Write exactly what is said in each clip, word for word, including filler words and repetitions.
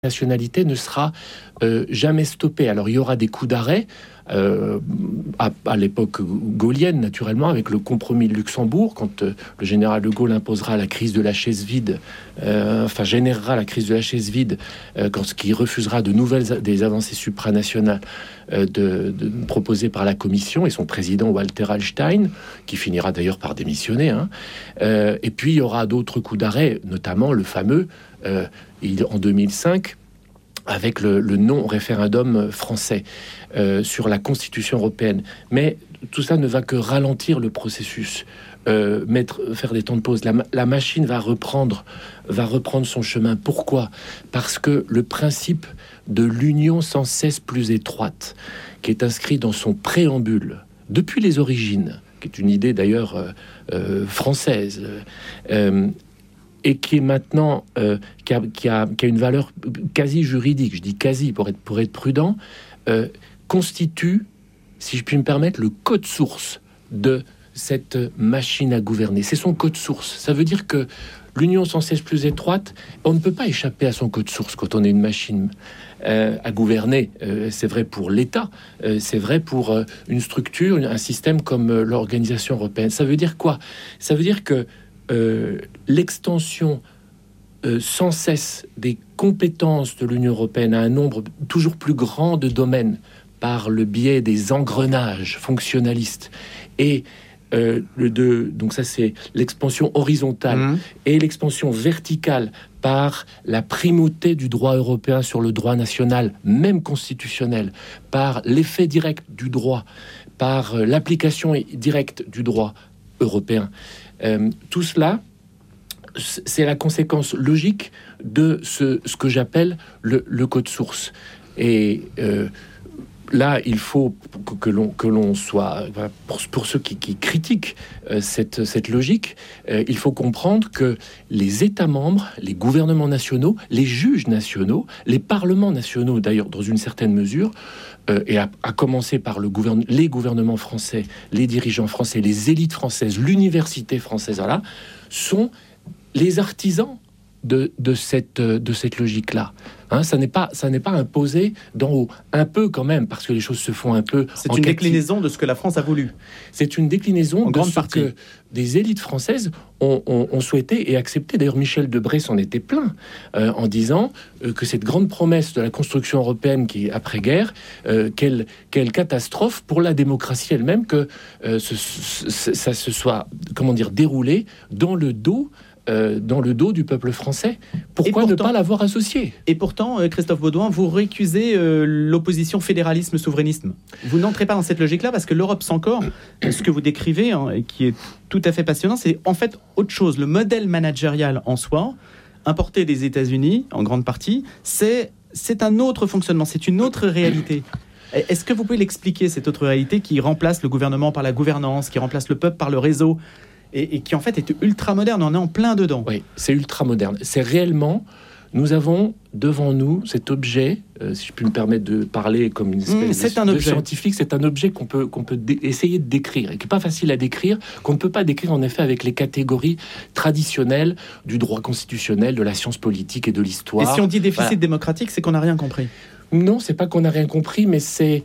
nationalité ne sera euh, jamais stoppée. Alors il y aura des coups d'arrêt euh, à, à l'époque gaullienne naturellement, avec le compromis de Luxembourg, quand euh, le général de Gaulle imposera la crise de la chaise vide, euh, enfin générera la crise de la chaise vide, euh, quand ce qui refusera de nouvelles des avancées supranationales euh, de, de, proposées par la Commission et son président Walter Hallstein, qui finira d'ailleurs par démissionner. Hein. Euh, et puis il y aura d'autres coups d'arrêt, notamment le fameux euh, il, en deux mille cinq. Avec le, le non-référendum français euh, sur la Constitution européenne. Mais tout ça ne va que ralentir le processus, euh, mettre, faire des temps de pause. La, la machine va reprendre, va reprendre son chemin. Pourquoi ? Parce que le principe de l'union sans cesse plus étroite, qui est inscrit dans son préambule, depuis les origines, qui est une idée d'ailleurs euh, euh, française, euh, et qui est maintenant euh, qui, a, qui, a, qui a une valeur quasi juridique, je dis quasi pour être, pour être prudent, euh, constitue, si je puis me permettre, le code source de cette machine à gouverner. C'est son code source. Ça veut dire que l'union sans cesse plus étroite, on ne peut pas échapper à son code source quand on est une machine euh, à gouverner. Euh, c'est vrai pour l'État, euh, c'est vrai pour euh, une structure, un système comme euh, l'Organisation européenne. Ça veut dire quoi ? Ça veut dire que Euh, l'extension euh, sans cesse des compétences de l'Union européenne à un nombre toujours plus grand de domaines par le biais des engrenages fonctionnalistes et euh, le de, donc ça c'est l'expansion horizontale mmh. et l'expansion verticale par la primauté du droit européen sur le droit national, même constitutionnel, par l'effet direct du droit, par euh, l'application directe du droit européen. Euh, tout cela, c'est la conséquence logique de ce, ce que j'appelle le, le code source. Et euh, là, il faut que, que, l'on, que l'on soit... Pour, pour ceux qui, qui critiquent euh, cette, cette logique, euh, il faut comprendre que les États membres, les gouvernements nationaux, les juges nationaux, les parlements nationaux, d'ailleurs, dans une certaine mesure, Euh, et à, à commencer par le gouverne- les gouvernements français, les dirigeants français, les élites françaises, l'université française, voilà, sont les artisans de, de, cette, de cette logique-là. Hein, ça n'est pas, ça n'est pas imposé d'en haut. Un peu quand même, parce que les choses se font un peu... C'est une captive. Déclinaison de ce que la France a voulu. C'est une déclinaison en de grande ce partie. que des élites françaises ont, ont, ont souhaité et accepté. D'ailleurs, Michel Debré s'en était plein euh, en disant euh, que cette grande promesse de la construction européenne qui est après-guerre, euh, quelle, quelle catastrophe pour la démocratie elle-même que euh, ce, ce, ça se soit, comment dire, déroulé dans le dos Euh, dans le dos du peuple français. Pourquoi pourtant, ne pas l'avoir associé ? Et pourtant, euh, Christophe Baudouin, vous récusez euh, l'opposition fédéralisme-souverainisme. Vous n'entrez pas dans cette logique-là parce que l'Europe sans corps, ce que vous décrivez, hein, et qui est tout à fait passionnant, c'est en fait autre chose. Le modèle managérial en soi, importé des États-Unis, en grande partie, c'est, c'est un autre fonctionnement, c'est une autre réalité. Est-ce que vous pouvez l'expliquer, cette autre réalité qui remplace le gouvernement par la gouvernance, qui remplace le peuple par le réseau ? Et, et qui en fait est ultra moderne, on est en plein dedans. Oui, c'est ultra moderne. C'est réellement, nous avons devant nous cet objet, euh, si je puis me permettre de parler comme une espèce mmh, c'est un de objet. scientifique, c'est un objet qu'on peut, qu'on peut dé- essayer de décrire, et qui n'est pas facile à décrire, qu'on ne peut pas décrire en effet avec les catégories traditionnelles du droit constitutionnel, de la science politique et de l'histoire. Et si on dit déficit voilà. démocratique, c'est qu'on n'a rien compris. Non, c'est pas qu'on n'a rien compris, mais c'est...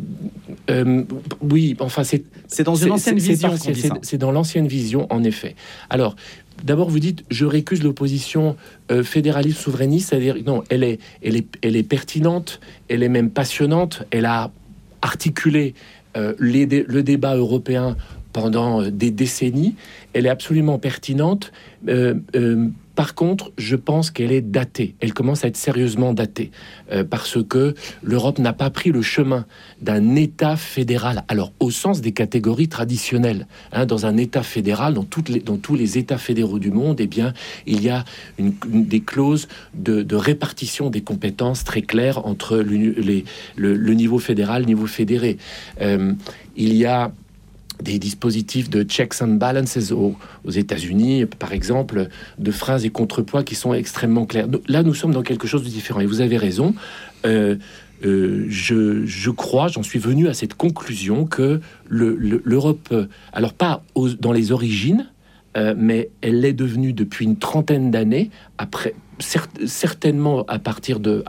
Euh, oui, enfin, c'est... C'est dans une c'est, ancienne c'est, vision c'est, qu'on dit c'est, ça. C'est dans l'ancienne vision, en effet. Alors, d'abord, vous dites, je récuse l'opposition euh, fédéraliste-souverainiste, c'est-à-dire, non, elle est, elle, est, elle est pertinente, elle est même passionnante, elle a articulé euh, les dé- le débat européen pendant euh, des décennies, elle est absolument pertinente. Euh, euh, Par contre, je pense qu'elle est datée. Elle commence à être sérieusement datée euh, parce que l'Europe n'a pas pris le chemin d'un État fédéral. Alors, au sens des catégories traditionnelles, hein, dans un État fédéral, dans, toutes les, dans tous les États fédéraux du monde, eh bien, il y a une, une, des clauses de, de répartition des compétences très claires entre les, le, le niveau fédéral, le niveau fédéré. Euh, il y a des dispositifs de checks and balances aux, aux États-Unis, par exemple, de phrases et contrepoids qui sont extrêmement clairs. Là, nous sommes dans quelque chose de différent. Et vous avez raison. Euh, euh, je, je crois, j'en suis venu à cette conclusion que le, le, l'Europe, alors pas aux, dans les origines, euh, mais elle l'est devenue depuis une trentaine d'années, après, cer- certainement à partir de